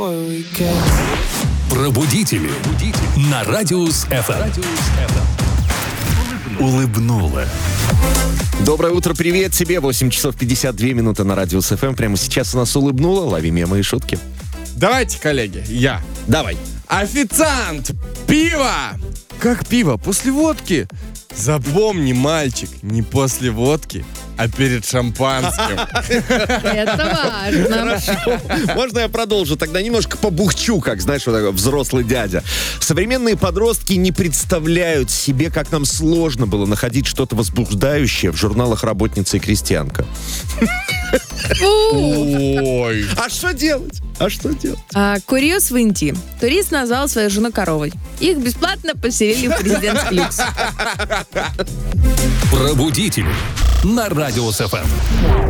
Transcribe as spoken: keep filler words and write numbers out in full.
Пробудители на Радиус эф эм. Улыбнула. Доброе утро, привет тебе. восемь часов пятьдесят две минуты на Радиус эф эм. Прямо сейчас у нас улыбнуло. Лови мемы и шутки. Давайте, коллеги, я. Давай. Официант! Пиво! Как пиво? После водки? Запомни, мальчик, не после водки, а перед шампанским. Это важно. Можно я продолжу? Тогда немножко побухчу, как, знаешь, вот такой взрослый дядя. Современные подростки не представляют себе, как нам сложно было находить что-то возбуждающее в журналах «Работница» и «Крестьянка». Ой. А что делать? А что делать? А, курьез в Индии. Турист назвал свою жену коровой. Их бесплатно поселили в президентский люкс. Пробудители на Радиус эф эм.